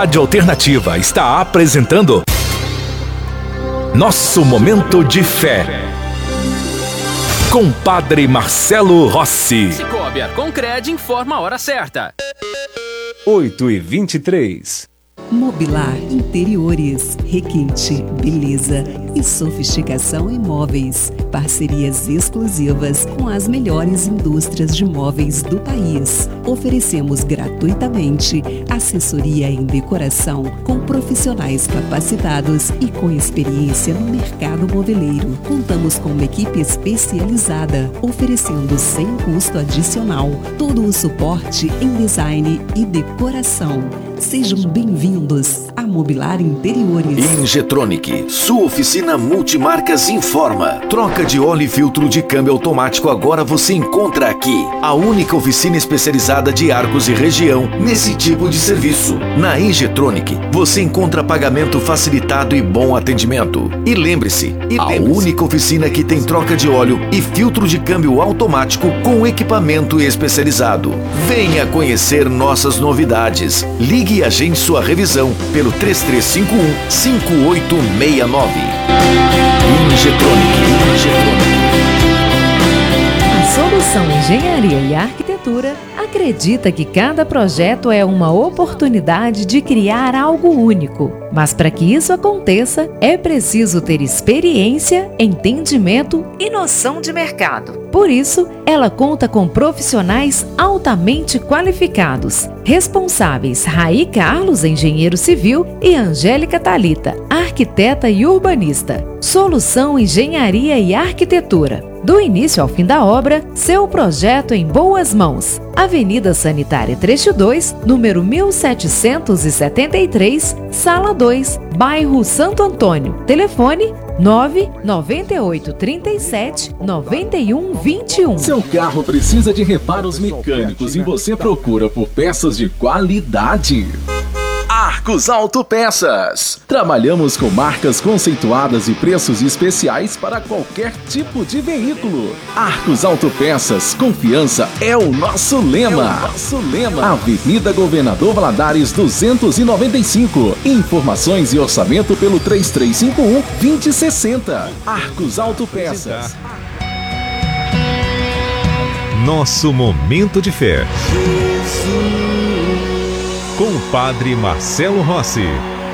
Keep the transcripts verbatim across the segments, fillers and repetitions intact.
Rádio Alternativa está apresentando Nosso Momento de Fé, com Padre Marcelo Rossi. Cicobi Arconcred informa a hora certa. oito e vinte e três. Mobilar Interiores, requinte, beleza e sofisticação em móveis. Parcerias exclusivas com as melhores indústrias de móveis do país. Oferecemos gratuitamente assessoria em decoração com profissionais capacitados e com experiência no mercado moveleiro. Contamos com uma equipe especializada, oferecendo sem custo adicional todo o suporte em design e decoração. Sejam bem-vindos a Mobilar Interiores. Injetronic, sua oficina multimarcas informa. Troca de óleo e filtro de câmbio automático agora você encontra aqui. A única oficina especializada de Arcos e região nesse tipo de serviço. Na Injetronic, você encontra pagamento facilitado e bom atendimento. E lembre-se, a única oficina que tem troca de óleo e filtro de câmbio automático com equipamento especializado. Venha conhecer nossas novidades. Ligue e agende sua revisão pelo três três cinco um, cinco oito seis nove. Injetronic. Injetronic. A Solução Engenharia e Arquitetura acredita que cada projeto é uma oportunidade de criar algo único. Mas para que isso aconteça, é preciso ter experiência, entendimento e noção de mercado. Por isso, ela conta com profissionais altamente qualificados, responsáveis Raí Carlos, engenheiro civil, e Angélica Thalita, arquiteta e urbanista. Solução Engenharia e Arquitetura. Do início ao fim da obra, seu projeto em boas mãos. Avenida Sanitária Trecho dois, número mil setecentos e setenta e três, Sala dois, bairro Santo Antônio. Telefone nove nove oito três sete nove um dois um. Seu carro precisa de reparos mecânicos e você procura por peças de qualidade. Arcos Autopeças. Trabalhamos com marcas conceituadas e preços especiais para qualquer tipo de veículo. Arcos Autopeças, confiança é o nosso lema. É o nosso lema. Avenida Governador Valadares duzentos e noventa e cinco. Informações e orçamento pelo três três cinco um, dois zero seis zero. Arcos Autopeças. Nosso Momento de Fé, com o Padre Marcelo Rossi.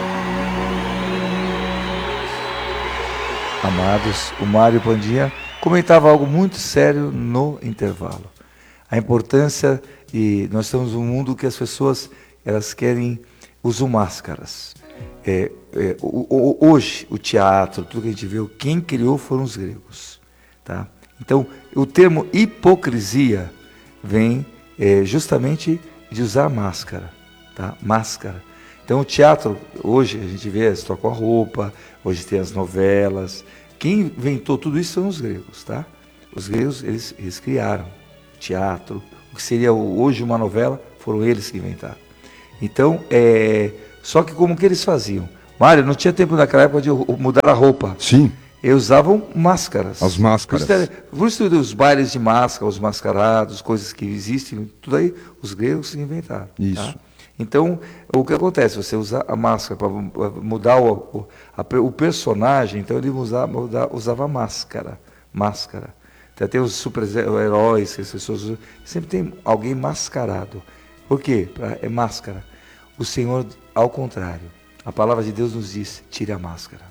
Amados, o Mário Pandinha comentava algo muito sério no intervalo. A importância, e nós estamos num mundo que as pessoas elas querem, usam máscaras. É, é, o, o, hoje, o teatro, tudo que a gente viu, quem criou foram os gregos. Tá? Então, o termo hipocrisia vem é, justamente de usar máscara. Tá? Máscara. Então o teatro, hoje a gente vê, eles trocam a roupa, hoje tem as novelas. Quem inventou tudo isso são os gregos, tá? Os gregos, eles, eles criaram o teatro, o que seria hoje uma novela, foram eles que inventaram. Então, é, só que como que eles faziam? Mário, não tinha tempo naquela época de mudar a roupa. Sim. Eles usavam máscaras. As máscaras. Por isso, por isso os bailes de máscara, os mascarados, coisas que existem, tudo aí, os gregos que inventaram. Isso. Tá? Então, o que acontece? Você usa a máscara para mudar o, o, a, o personagem, então ele usava, usava máscara. Máscara. Então, tem os super-heróis, que as pessoas usam, sempre tem alguém mascarado. Por quê? Pra, é máscara. O Senhor, ao contrário, a palavra de Deus nos diz, tire a máscara.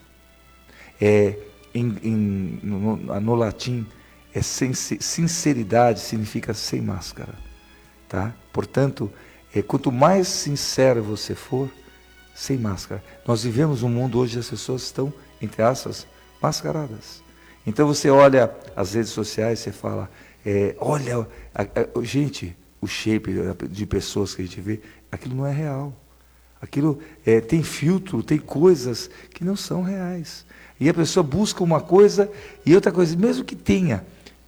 É, em, em, no, no latim, é sinceridade significa sem máscara. Tá? Portanto, É, quanto mais sincero você for, sem máscara. Nós vivemos um mundo hoje, as pessoas estão, entre aspas, mascaradas. Então você olha as redes sociais, você fala, é, olha, a, a, gente, o shape de pessoas que a gente vê, aquilo não é real. Aquilo é, tem filtro, tem coisas que não são reais. E a pessoa busca uma coisa e outra coisa, mesmo que tenha,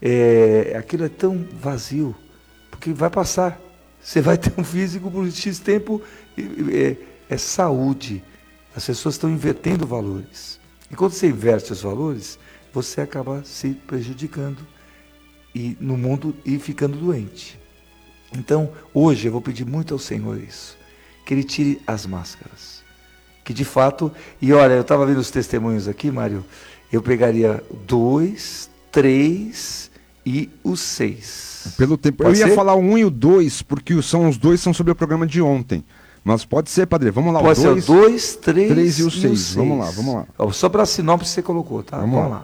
é, aquilo é tão vazio, porque vai passar. Você vai ter um físico por X tempo, é, é saúde. As pessoas estão invertendo valores. E quando você inverte os valores, você acaba se prejudicando e, no mundo e ficando doente. Então, hoje eu vou pedir muito ao Senhor isso. que Ele tire as máscaras. Que de fato, e olha, eu estava vendo os testemunhos aqui, Mário, eu pegaria dois, três e o seis. Pelo tempo, Pode eu ia ser? falar o um e o dois, porque são, os dois são sobre o programa de ontem. Mas pode ser, Padre, vamos lá. Pode o ser dois, o dois, três, três e o e seis. Vamos lá, vamos lá. Ó, só para a sinopse você colocou, tá? Vamos Vamos, lá. lá.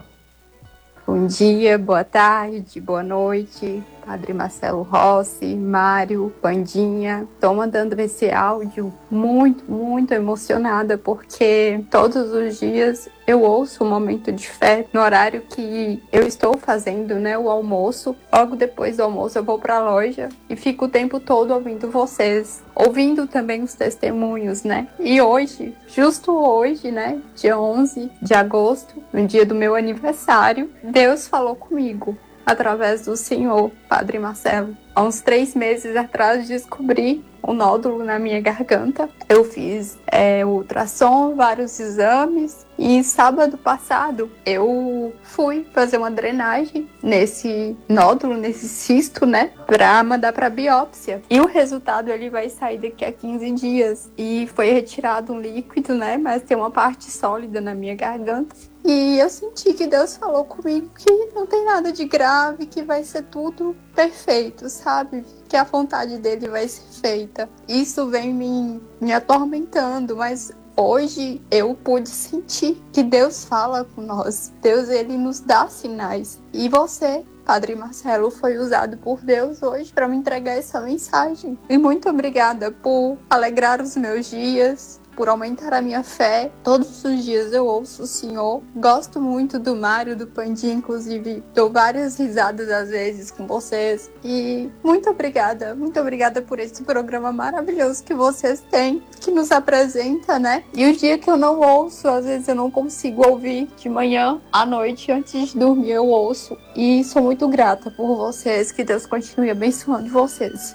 Bom dia, boa tarde, boa noite, Padre Marcelo Rossi, Mário, Pandinha. Estou mandando esse áudio muito, muito emocionada, porque todos os dias eu ouço um momento de fé no horário que eu estou fazendo, né, o almoço. Logo depois do almoço eu vou para a loja e fico o tempo todo ouvindo vocês, ouvindo também os testemunhos, né? E hoje, justo hoje, né, dia onze de agosto, no dia do meu aniversário, Deus falou comigo através do senhor, Padre Marcelo. Há uns três meses atrás descobri um nódulo na minha garganta. Eu fiz é, o ultrassom, vários exames, e sábado passado eu fui fazer uma drenagem nesse nódulo, nesse cisto, né, para mandar para biópsia. E o resultado ele vai sair daqui a quinze dias. E foi retirado um líquido, né, mas tem uma parte sólida na minha garganta. E eu senti que Deus falou comigo que não tem nada de grave, que vai ser tudo perfeito, sabe? Que a vontade dele vai ser feita. Isso vem me, me atormentando, mas hoje eu pude sentir que Deus fala com nós. Deus, ele nos dá sinais. E você, Padre Marcelo, foi usado por Deus hoje para me entregar essa mensagem. E muito obrigada por alegrar os meus dias, por aumentar a minha fé. Todos os dias eu ouço o Senhor. Gosto muito do Mário, do Pandinha, inclusive dou várias risadas às vezes com vocês. E muito obrigada, muito obrigada por esse programa maravilhoso que vocês têm, que nos apresenta, né? E o dia que eu não ouço, às vezes eu não consigo ouvir, de manhã, à noite, antes de dormir eu ouço. E sou muito grata por vocês, que Deus continue abençoando vocês.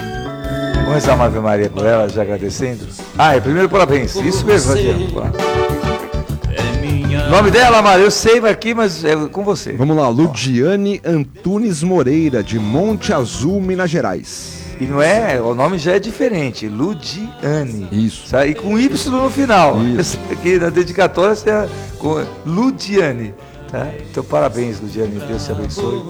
Vamos rezar uma Ave Maria por ela, já agradecendo. Ah, é primeiro parabéns. Isso mesmo, Adriano. O nome dela, Mário, eu sei aqui, mas é com você. Vamos lá, Ludiane Antunes Moreira, de Monte Azul, Minas Gerais. E não é, o nome já é diferente, Ludiane. Isso. Sabe? E com Y no final. Isso. Aqui na dedicatória você é com Ludiane. Tá? Então parabéns, Ludiane, Deus te abençoe.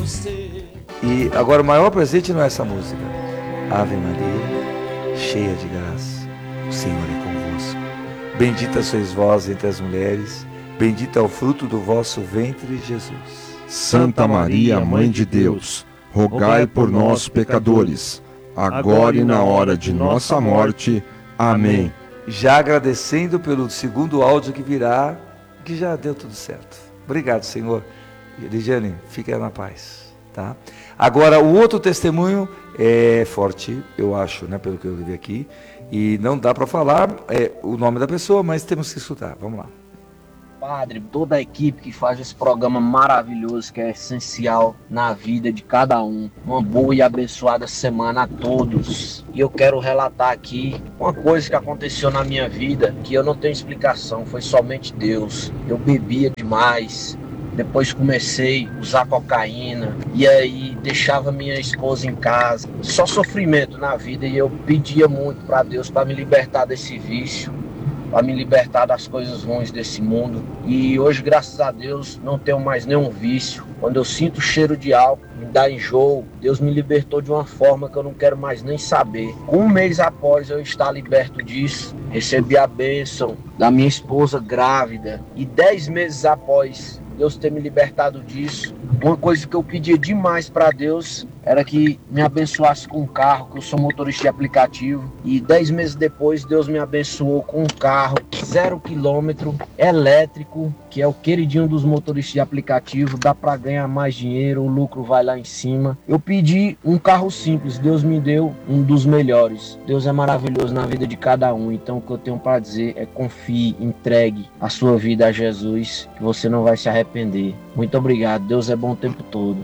E agora o maior presente não é essa música. Ave Maria, cheia de graça, o Senhor é convosco. Bendita sois vós entre as mulheres, bendito é o fruto do vosso ventre, Jesus. Santa Maria, Mãe de Deus, rogai por nós, pecadores, agora e na hora de nossa morte. Amém. Já agradecendo pelo segundo áudio que virá, que já deu tudo certo. Obrigado, Senhor. Lidiane, fica na paz, tá? Agora, o outro testemunho é forte, eu acho, né, pelo que eu vi aqui, e não dá para falar é, o nome da pessoa, mas temos que escutar. Vamos lá. Padre, toda a equipe que faz esse programa maravilhoso, que é essencial na vida de cada um. Uma boa e abençoada semana a todos. E eu quero relatar aqui uma coisa que aconteceu na minha vida, que eu não tenho explicação, foi somente Deus. Eu bebia demais. Depois comecei a usar cocaína e aí deixava minha esposa em casa. Só sofrimento na vida, e eu pedia muito para Deus para me libertar desse vício, para me libertar das coisas ruins desse mundo. E hoje, graças a Deus, não tenho mais nenhum vício. Quando eu sinto o cheiro de álcool, me dá enjoo. Deus me libertou de uma forma que eu não quero mais nem saber. Um mês após eu estar liberto disso, recebi a bênção da minha esposa grávida. E dez meses após Deus ter me libertado disso, uma coisa que eu pedia demais para Deus era que me abençoasse com um carro, que eu sou motorista de aplicativo. E dez meses depois, Deus me abençoou com um carro zero quilômetro, elétrico, que é o queridinho dos motoristas de aplicativo. Dá para ganhar mais dinheiro, o lucro vai lá em cima. Eu pedi um carro simples, Deus me deu um dos melhores. Deus é maravilhoso na vida de cada um. Então o que eu tenho para dizer é: confie, entregue a sua vida a Jesus, que você não vai se arrepender. Muito obrigado, Deus é bom o tempo todo.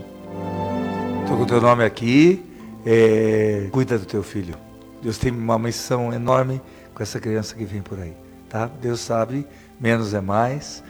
Estou com o teu nome aqui, é... cuida do teu filho. Deus tem uma missão enorme com essa criança que vem por aí, tá? Deus sabe, menos é mais.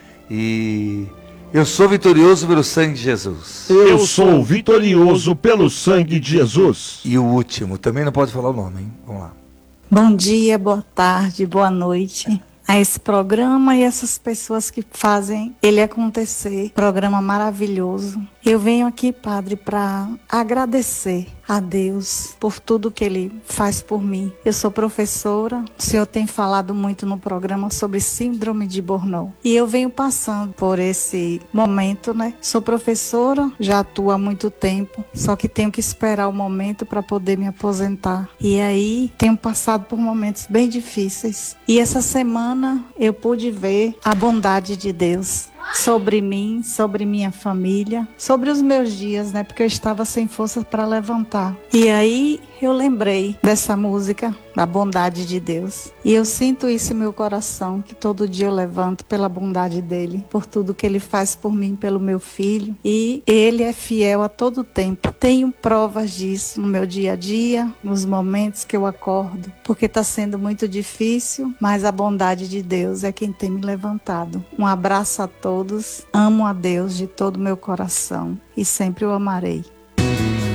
E eu sou vitorioso pelo sangue de Jesus. Eu sou vitorioso pelo sangue de Jesus. E o último, também não pode falar o nome, hein? Vamos lá. Bom dia, boa tarde, boa noite a esse programa e essas pessoas que fazem ele acontecer. Programa maravilhoso. Eu venho aqui, Padre, para agradecer a Deus por tudo que Ele faz por mim. Eu sou professora, o senhor tem falado muito no programa sobre síndrome de Burnout. E eu venho passando por esse momento, né? Sou professora, já atuo há muito tempo, só que tenho que esperar o momento para poder me aposentar. E aí, tenho passado por momentos bem difíceis. E essa semana eu pude ver a bondade de Deus sobre mim, sobre minha família, sobre os meus dias, né? Porque eu estava sem força para levantar. E aí eu lembrei dessa música, da bondade de Deus. E eu sinto isso em meu coração, que todo dia eu levanto pela bondade dele, por tudo que ele faz por mim, pelo meu filho. E ele é fiel a todo tempo. Tenho provas disso no meu dia a dia, nos momentos que eu acordo, porque está sendo muito difícil, mas a bondade de Deus é quem tem me levantado. Um abraço a todos. Amo a Deus de todo o meu coração e sempre o amarei.